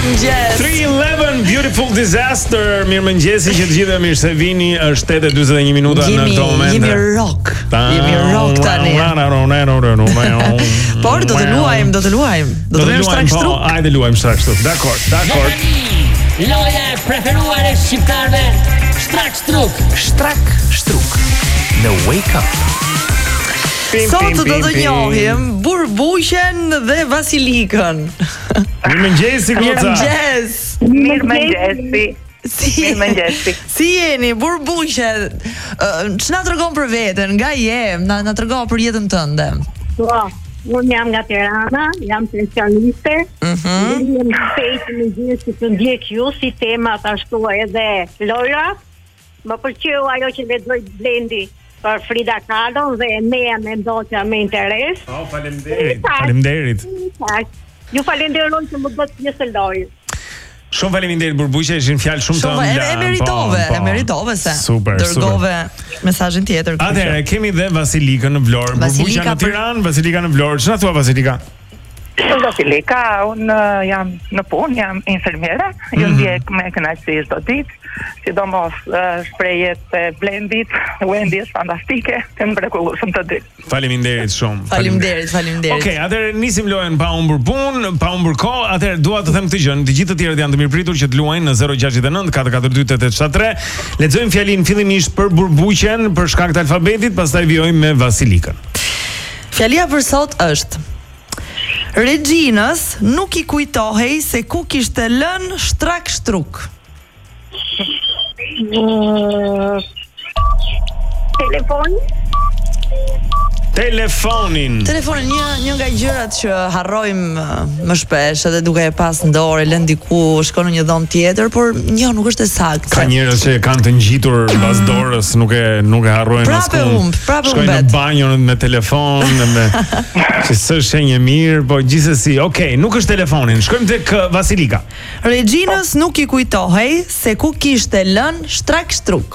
Mirëmëngjes. 311 Beautiful Disaster. Mirëmëngjesi që të gjithëve, mirë se vini. Është 8:41 minuta në këtë moment. Jemi rock tani. Por do të luajmë. Do të luajmë shtraks truk. Hajde luajmë shtraks truk. Dakor. Loja e preferuar e shqiptarëve, shtraks truk në Wake Up. Sot do të njohim burbuqen dhe vasilikën. Mirëmëngjesi Goca. Mirëmëngjesi. Si jeni, burbuqe? Ç'na tregon për veten? Nga je? Na tregon për jetën tënde. Po, unë jam nga Tirana, jam pensioniste. Jam fejtë në gjithë që të ndjek ju si temat ashtu edhe lojra. Më pëlqeu ajo që lexoj Blendi për Frida Kahlo dhe Nea Mendoza me interes. Faleminderit. Ju falenderoj që më bët pjesë lojë. Shumë faleminderit burbuqe, ishin fjalë shumë të ëmbla. E meritove se. Super. Dërgove mesazhin tjetër. Atëherë kemi dhe Vasilikën në Vlorë. Burbuqa në Tiranë, Vasilika në Vlorë. Ç'na thua Vasilika? Vasilika, unë jam në punë, jam infermiere, ju ndjek me kënaqësi çdo ditë, sidomos shprehjet e Blendit, Wendy është fantastike, të mrekullueshëm të dy. Faleminderit shumë. Faleminderit. Okej, atëherë nisim lojën pa humbur punë, pa humbur kohë. Atëherë dua të them këtë gjë, të gjithë të tjerët janë të mirëpritur që të luajnë në 069 442 8873. Lexojmë fjalinë fillimisht për burbuqen për shkak të alfabetit, pastaj vijojmë me Vasilikën. Fjalia për sot është: Regjinës nuk i kujtohej se ku kishte lënë shtrak shtruk. Telefonin, një nga gjërat që harrojmë më shpesh, edhe duke e pas në dorë, lën diku, shkon në një dhomë tjetër, por nuk është e saktë. Ka njerëz që kanë të ngjitur mbas dorës, nuk e harrojnë askund. Shkojnë në banjo me telefon, me që s'është shenjë mirë, po gjithsesi, okay, nuk është telefonin. Shkojmë tek Vasilika. Regjinës nuk i kujtohej se ku kishte lënë shtrak shtruk.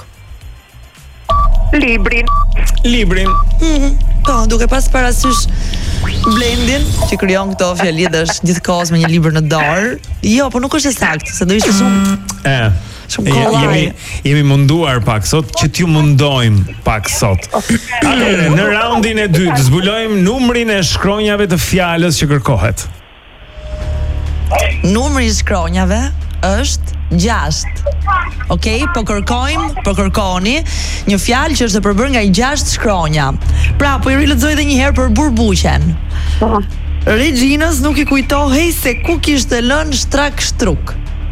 Librin. Po, duke pas parasysh Blendin që krijon këto fjali dhe është gjithkohës me një libër në dorë. Jo, po nuk është e saktë, se do ishte shumë kollaj. Jemi munduar pak sot që t'ju mundojmë pak sot. Atëherë, në raundin e dytë zbulojmë numrin e shkronjave të fjalës që kërkohet. Numri i shkronjave është 6. Okej, po kërkoni një fjalë që është e përbërë nga 6 shkronja. Pra, po i rilexoj edhe një herë për burbuqen. Regjinës nuk i kujtohej se ku kishte lënë shtrak shtruk.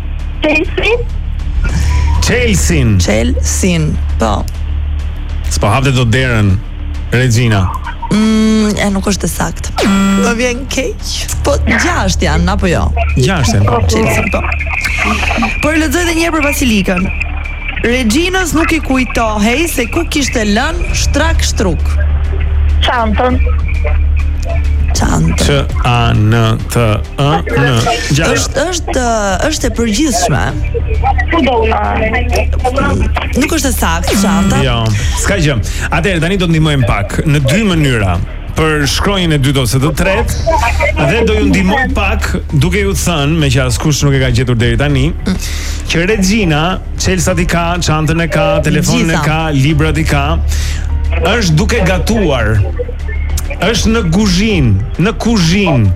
Chelsea. Po. S'po hapte dot derën Regjina. Nuk është e saktë. Më vjen keq. Po 6 janë, apo jo? 6 janë. Chelsea, po. Por lexoj edhe një herë për Vasilikën. Regjinës nuk i kujtohej se ku kishte lënë shtrak shtruk. Çantën. Është e përgjithshme. Nuk është e saktë çanta. Jo, s'ka gjë. Atëherë tani do të ndihmojmë pak në dy mënyra. Për shkronjën e dytë ose të tretë, dhe do ju ndihmoj pak duke ju thënë, me që askush nuk e ka gjetur deri tani, që Regjina, Çelsat i ka, çantën e ka, telefonin e ka, librat i ka, është duke gatuar. Është në kuzhinë.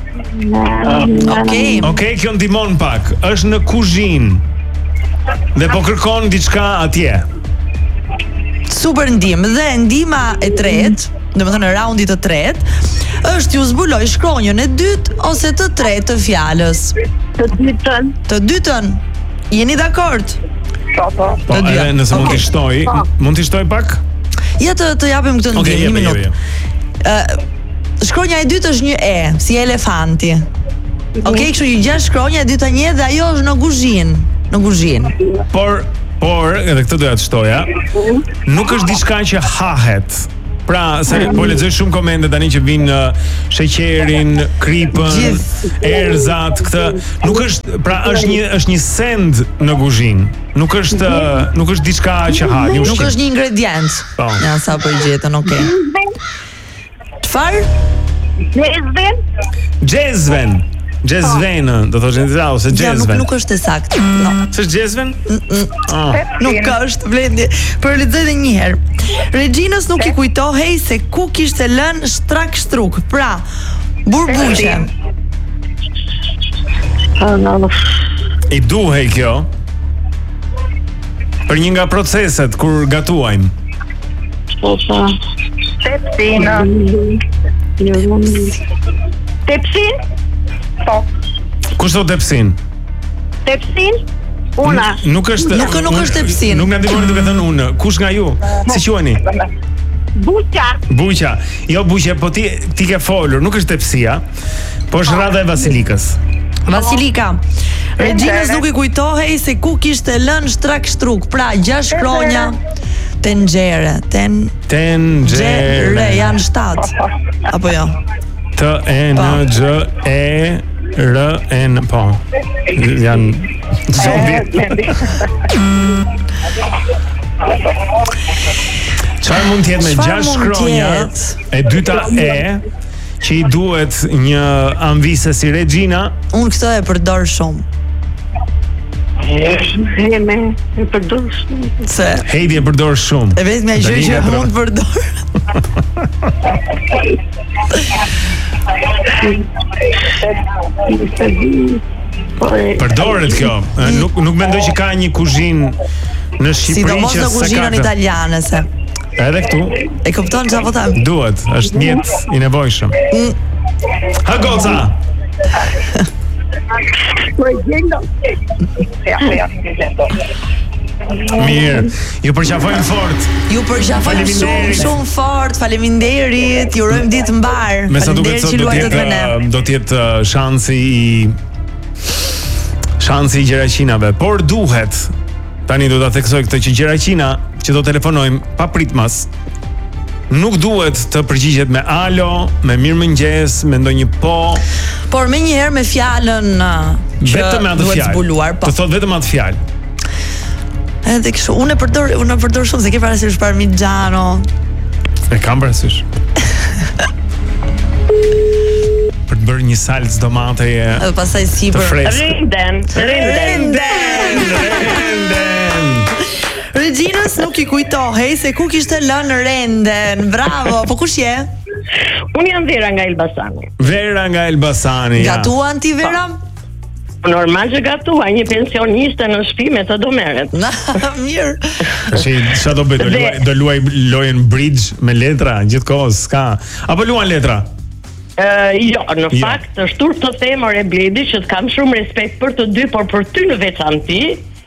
Okej, kjo ndihmon pak. Është në kuzhinë. Dhe po kërkon diçka atje. Super ndihmë. Dhe ndihma e tretë, domethënë në raundit të tretë, është ju zbuloj shkronjën e dytë ose të tretë të fjalës. Të dytën. Jeni dakord? Po. Edhe nëse mund t'i shtoj pak? Ja të japim këtë ndihmë, një minutë. Shkronja e dytë është një E, si elefanti. Okej, kështu një 6 shkronja, e dyta një dhe ajo është në kuzhinë. Por, edhe këtë doja të shtoja, nuk është diçka që hahet. Pra, se po lexoj shumë komente tani që vinë në sheqerin, kripën, erzat, këtë. Nuk është, pra është një send në kuzhinë. Nuk është diçka që ha. Nuk është një ingredient. Ja, sa po i gjetën, okay. Çfarë? Jezven. Jazzven, do thoshin ose Ja, jazzven. nuk është e saktë. No. S'është jazzven? Nuk është, Blendi. Për lexoj edhe një herë. Regginës nuk i kujtohej se ku kishte lënë shtrak shtruk. Pra, burbuqe. I duhej kjo për një nga proceset kur gatuajmë. Tepsina. Tepsin? Po. Kush thot tepsin? Tepsin? Una. Nuk është Nuk është tepsin. Nuk na ndihmoni duke thënë unë. Kush nga ju? Si quheni? Buqa. Buqa. Jo buqe, po ti ke folur, nuk është tepsia, po është radha e Vasilikës. Vasilika. Regginës nuk i kujtohej se ku kishte lënë shtrak shtruk. Pra, 6 shkronja. Tenxhere, tenxhere janë 7. Apo jo? T E N G E R N po. Janë zombi. Çfarë mund të jetë me 6 shkronja? E dyta E që i duhet një anvise si Regjina. Unë këtë e përdor shumë. E përdor shumë. Se Heidi e përdor shumë. e vetmja gjë që unë përdor. Përdoret kjo. Nuk mendoj që ka një kuzhinë në Shqipëri Sidomos që në s'e kuzhinën ka. italiane se. Edhe këtu E kupton çfarë po them? duhet, është mjet i nevojshëm. Ha goca. Mirë, ju përqafojmë fort. Ju përqafojmë shumë Faleminderit. shumë fort. Faleminderit. Ju urojmë ditë mbar. Me sa duket Faleminderit sot që luajtët me ne. do të jetë shansi i Gjeraqinave, por duhet tani do ta theksoj këtë që Gjeraqina që do telefonojmë pa pritmas nuk duhet të përgjigjet me alo, me mirëmëngjes, me ndonjë po, Por me njëherë me fjalën që vetëm me atë duhet fjalë. zbuluar, po. Të thot vetëm atë fjalë. Edhe kështu, unë e përdor shumë se ke parasysh parmigiano. E kam parasysh. Për të bërë një salcë domateje Edhe pastaj të sipër. freskët. Rinden. Regginës nuk i kujtohej se ku kishte lënë renden. Bravo. Po kush je? Unë jam Vera nga Elbasani. Vera nga Elbasani. Ja. Gatuan ti Vera? Normal që gatua, një pensioniste në shtëpi me të do merret. Mirë. Tashi çfarë do bëj? Do luaj lojën bridge me letra gjithkohë, s'ka. Apo luan letra? Jo, në fakt është turp të themër e Bledi që të kam shumë respekt për të dy, por për ty në veçanti,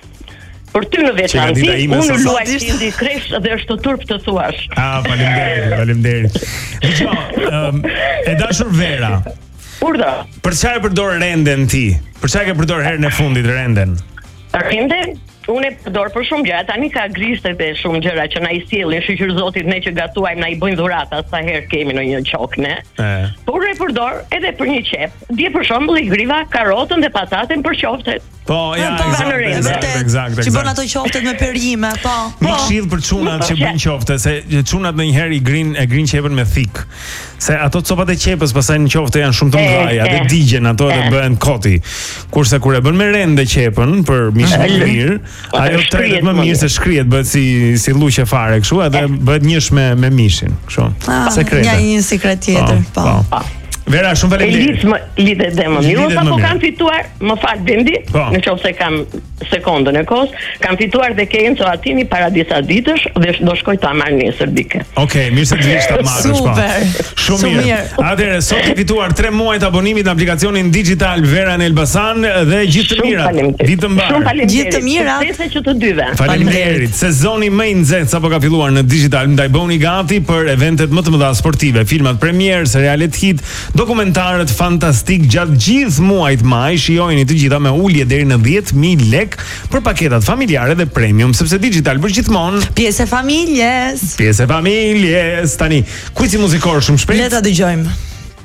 unë luaj Tindi Kresh dhe është turp të thuash. Faleminderit. Dgjoj, e dashur Vera. Urdhë. Për çfarë përdor renden ti? Për çfarë ke përdor herën e fundit renden? Renden? Unë e përdor për shumë gjëra, tani ka grishtet e shumë gjëra që na i sjellin, shqyr Zotit, ne që gatuajmë na i bëjnë dhurata sa herë kemi në një qok ne. Por e përdor edhe për një qep. Dje për shembull i griva karrotën dhe patatën për qoftet. Po, ja, eksakt. Që bën ato qoftet me perime, po. Një këshill për çunat që bën qofte, se çunat ndonjëherë e grin qepën me thik. Se ato copat e qepës pastaj në qofte janë shumë të mëdha, dhe digjen ato dhe bëhen koti. Kurse kur e bën me rende qepën për mishin e mirë, ajo tretet më mirë se shkrihet, bëhet si lluqe fare kështu, edhe bëhet njësh me mishin, kështu. Sekrete. Një sekret tjetër, po. Vera, shumë faleminderit. Lidhet dhe më mirë. Sa po kam fituar, më fal Bendi, në qoftë se kam sekondën e kohës, kam fituar dhe ke Enzo Atini para disa ditësh dhe do shkoj ta marr nesër dike. Okej, mirë se të vish ta marrësh pa. Super. Shumë mirë. Atëherë sot ke fituar 3 muaj të abonimit në aplikacionin digital Vera në Elbasan dhe gjithë të mira. Ditë të mbar. Shumë faleminderit. Gjithë të mira. Suksese që të dyve. Faleminderit. Sezoni më i nxehtë sapo ka filluar në digital, ndaj bëuni gati për eventet më të mëdha sportive, filmat premier, serialet hit, dokumentarët fantastik gjatë gjithë muajit maj. Shijojeni të gjitha me ulje deri në 10.000 lek për paketat familjare dhe premium, sepse digital për gjithmonë pjesë e familjes. Pjesë e familjes. Tani, kuici muzikor shumë shpejt. Le ta dëgjojmë.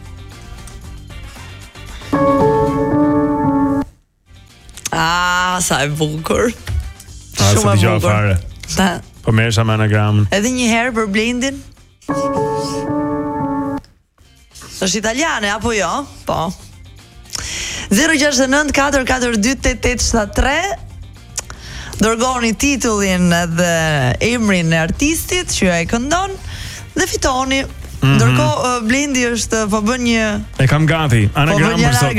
Sa e bukur. Shumë e bukur. Po merresha me anagramën. Edhe një herë për Blendin. Është italiane apo jo? Po. 069 442 8873. Dërgoni titullin dhe emrin e artistit që ai këndon dhe fitoni. Ndërkohë Blendi është po bën një E kam gati, anagram për sot.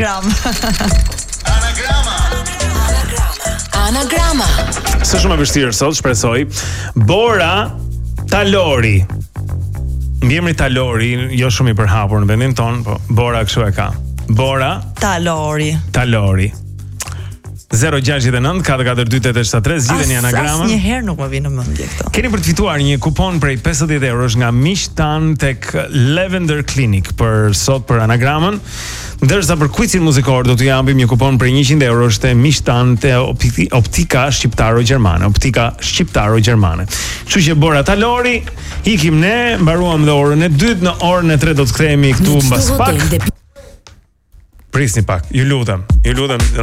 Anagrama. Së shumë e vështirë sot, shpresoj. Bora Talori. Emri Talori, jo shumë i përhapur në vendin ton, po Bora kështu e ka. Bora Talori. 069 442 zgjidheni anagrama. Asnjëherë nuk më vjen në mendje këto. Keni për të fituar një kupon prej 50 eurosh nga miqtan tek Lavender Clinic për sot për anagramën. Ndërsa për quizin muzikor do t'ju japim një kupon prej 100 eurosh te miqtan te Optika Shqiptaro-Gjermane. Optika Shqiptaro-Gjermane. Kështu që Bora Talori, ikim ne, mbaruam dhe orën e 2, në orën e 3 do të kthehemi këtu mbas pak. Prisni pak, ju lutem.